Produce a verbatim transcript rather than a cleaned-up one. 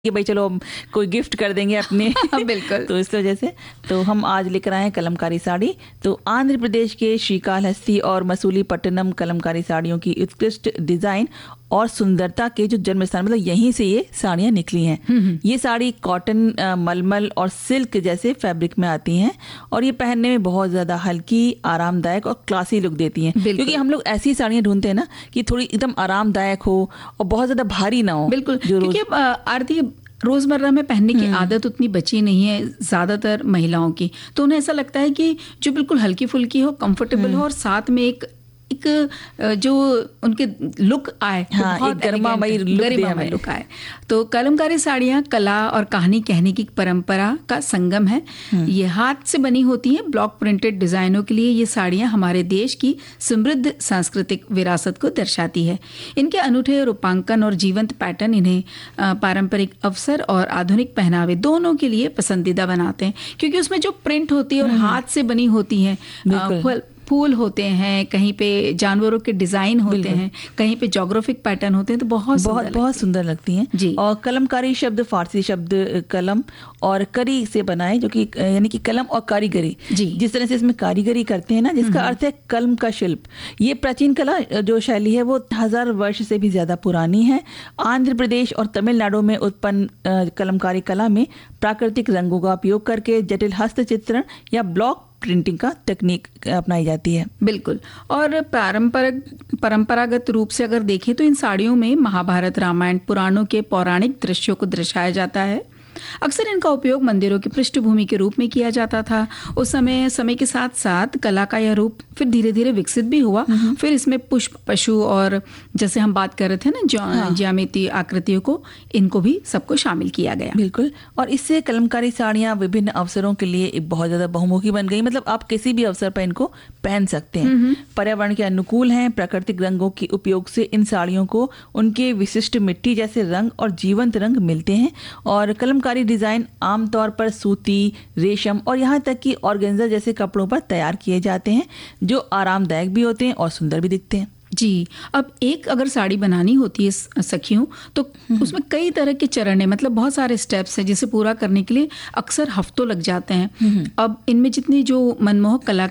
कि भाई चलो हम कोई गिफ्ट कर देंगे अपने बिल्कुल। तो इस वजह से तो हम आज लेकर आए हैं कलमकारी साड़ी। तो आंध्र प्रदेश के श्रीकालहस्ती और मसूलीपट्टनम कलमकारी साड़ियों की उत्कृष्ट डिजाइन और सुंदरता के जो जन्म स्थान, मतलब यहीं से ये साड़ियाँ निकली हैं। ये साड़ी कॉटन, मलमल और सिल्क जैसे फैब्रिक में आती हैं और ये पहनने में बहुत ज्यादा हल्की, आरामदायक और क्लासी लुक देती हैं। क्योंकि हम लोग ऐसी साड़ियाँ ढूंढते हैं ना कि थोड़ी एकदम आरामदायक हो और बहुत ज्यादा भारी ना हो। बिल्कुल, क्योंकि आरती रोजमर्रा में पहनने की आदत उतनी बची नहीं है ज्यादातर महिलाओं की, तो उन्हें ऐसा लगता है कि जो बिल्कुल हल्की फुल्की हो, कंफर्टेबल हो और साथ में एक एक जो उनके लुक आए, हाँ, बहुत गरिमामयी गरिमामयी लुक आए। तो कलमकारी साड़ियाँ कला और कहानी कहने की परंपरा का संगम है। ये हाथ से बनी होती हैं। ब्लॉक प्रिंटेड डिजाइनों के लिए ये साड़ियाँ हमारे देश की समृद्ध सांस्कृतिक विरासत को दर्शाती है। इनके अनूठे रूपांकन और जीवंत पैटर्न इन्हें पारंपरिक अवसर और आधुनिक पहनावे दोनों के लिए पसंदीदा बनाते हैं, क्योंकि उसमें जो प्रिंट होती है और हाथ से बनी होती है, फूल होते हैं, कहीं पे जानवरों के डिजाइन होते हैं, कहीं पे ज्योग्राफिक पैटर्न होते हैं, तो बहुत बहुत बहुत सुंदर लगती हैं जी। और कलमकारी शब्द फारसी शब्द कलम और करी से बना है, जो कि यानी कि कलम और कारीगरी, जिस तरह से इसमें कारीगरी करते हैं ना, जिसका अर्थ है कलम का शिल्प। ये प्राचीन कला जो शैली है वो हजार वर्ष से भी ज्यादा पुरानी है। आंध्र प्रदेश और तमिलनाडु में उत्पन्न कलमकारी कला में प्राकृतिक रंगों का उपयोग करके जटिल हस्तचित्रण या ब्लॉक प्रिंटिंग का तकनीक अपनाई जाती है। बिल्कुल। और पारंपरिक परंपरागत रूप से अगर देखें तो इन साड़ियों में महाभारत, रामायण, पुराणों के पौराणिक दृश्यों को दर्शाया जाता है। अक्सर इनका उपयोग मंदिरों की पृष्ठभूमि के रूप में किया जाता था। उस समय समय के साथ साथ कला का यह रूप फिर धीरे धीरे विकसित भी हुआ। फिर इसमें पुष्प, पशु और जैसे हम बात कर रहे थे ना, हाँ। ज्यामितीय आकृतियों को, इनको भी सबको शामिल किया गया। बिल्कुल। और इससे कलमकारी साड़ियाँ विभिन्न अवसरों के लिए एक बहुत ज्यादा बहुमुखी बन गई। मतलब आप किसी भी अवसर पर इनको पहन सकते हैं। पर्यावरण के अनुकूल हैं। प्राकृतिक रंगों के उपयोग से इन साड़ियों को उनके विशिष्ट मिट्टी जैसे रंग और जीवंत रंग मिलते हैं। और कलमकारी डिजाइन आमतौर पर सूती, रेशम और यहाँ तक कि ऑर्गेन्जा जैसे कपड़ों पर तैयार किए जाते हैं, जो आरामदायक भी होते हैं और सुंदर भी दिखते हैं। जी। अब एक अगर साड़ी बनानी होती है सखियों, तो उसमें कई तरह के चरण है, मतलब बहुत सारे स्टेप्स हैं जिसे पूरा करने के लिए अक्सर हफ्तों लग जाते हैं। अब इनमें जितनी जो मनमोहक कला